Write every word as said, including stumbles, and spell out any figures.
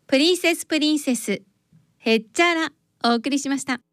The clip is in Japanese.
プリンセスプリンセスへっちゃらお送りしました。